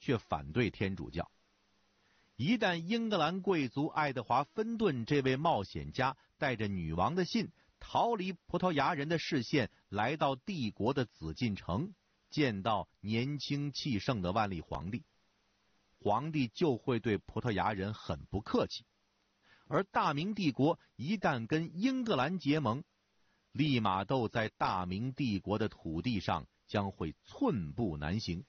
却反对天主教。一旦英格兰贵族爱德华·芬顿这位冒险家带着女王的信逃离葡萄牙人的视线，来到帝国的紫禁城，见到年轻气盛的万历皇帝，皇帝就会对葡萄牙人很不客气。而大明帝国一旦跟英格兰结盟，利玛窦在大明帝国的土地上将会寸步难行。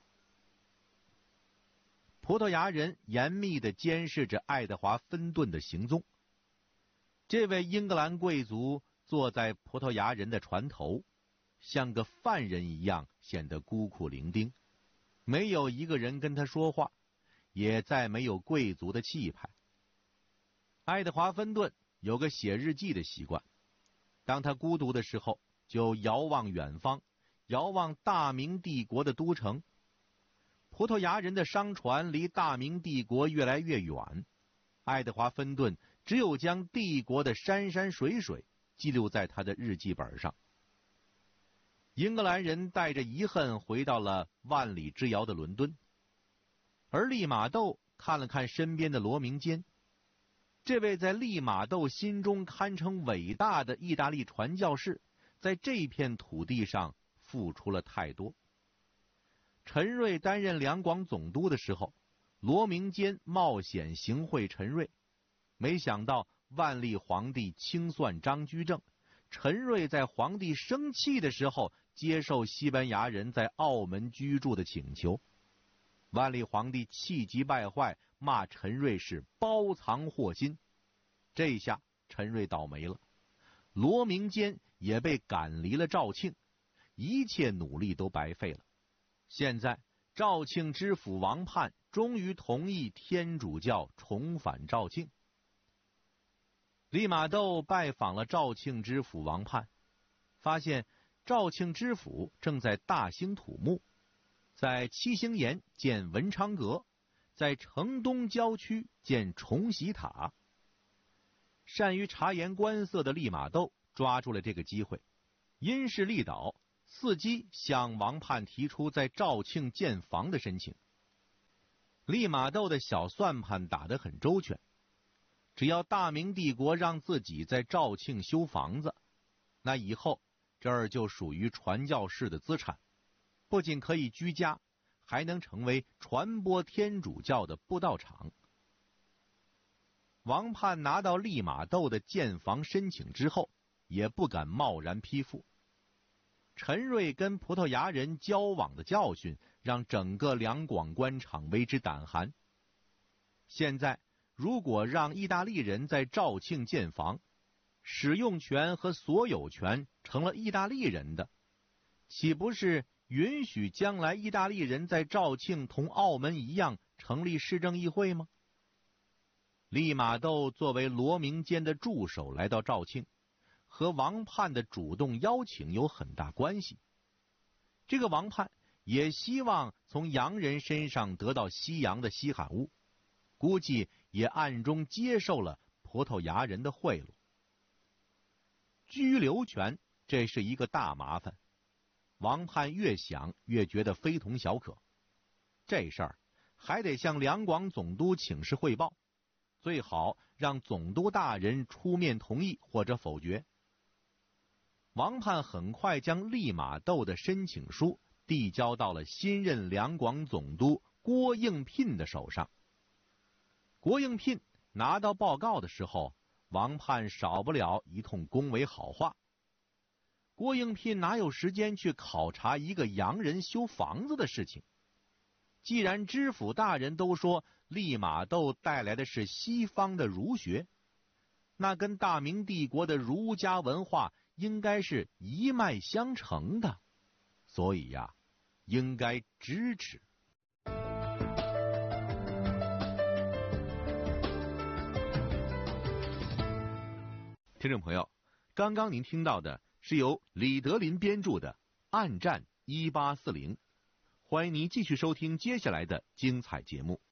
葡萄牙人严密地监视着爱德华·芬顿的行踪。这位英格兰贵族坐在葡萄牙人的船头，像个犯人一样，显得孤苦伶仃，没有一个人跟他说话，也再没有贵族的气派。爱德华·芬顿有个写日记的习惯，当他孤独的时候，就遥望远方，遥望大明帝国的都城。葡萄牙人的商船离大明帝国越来越远，爱德华·芬顿只有将帝国的山山水水记录在他的日记本上。英格兰人带着遗恨回到了万里之遥的伦敦，而利玛窦看了看身边的罗明坚，这位在利玛窦心中堪称伟大的意大利传教士，在这片土地上付出了太多。陈瑞担任两广总督的时候，罗明坚冒险行贿陈瑞，没想到万历皇帝清算张居正，陈瑞在皇帝生气的时候接受西班牙人在澳门居住的请求。万历皇帝气急败坏，骂陈瑞是包藏祸心。这下陈瑞倒霉了，罗明坚也被赶离了肇庆，一切努力都白费了。现在肇庆知府王泮终于同意天主教重返肇庆。利玛窦拜访了肇庆知府王泮，发现肇庆知府正在大兴土木，在七星岩建文昌阁，在城东郊区建崇禧塔。善于察言观色的利玛窦抓住了这个机会，因势利导，伺机向王泮提出在肇庆建房的申请。利玛窦的小算盘打得很周全，只要大明帝国让自己在肇庆修房子，那以后这儿就属于传教士的资产，不仅可以居家，还能成为传播天主教的布道场。王泮拿到利玛窦的建房申请之后，也不敢贸然批复。陈瑞跟葡萄牙人交往的教训，让整个两广官场为之胆寒。现在如果让意大利人在肇庆建房，使用权和所有权成了意大利人的，岂不是允许将来意大利人在肇庆同澳门一样成立市政议会吗？利玛窦作为罗明坚的助手来到肇庆，和王泮的主动邀请有很大关系。这个王泮也希望从洋人身上得到西洋的稀罕物，估计也暗中接受了葡萄牙人的贿赂。居留权这是一个大麻烦，王泮越想越觉得非同小可。这事儿还得向两广总督请示汇报，最好让总督大人出面同意或者否决。王泮很快将利玛窦的申请书递交到了新任两广总督郭应聘的手上。郭应聘拿到报告的时候，王泮少不了一通恭维好话。郭应聘哪有时间去考察一个洋人修房子的事情？既然知府大人都说利玛窦带来的是西方的儒学，那跟大明帝国的儒家文化应该是一脉相承的，所以呀，应该支持。听众朋友，刚刚您听到的是由李德林编著的《暗战1840》，欢迎您继续收听接下来的精彩节目。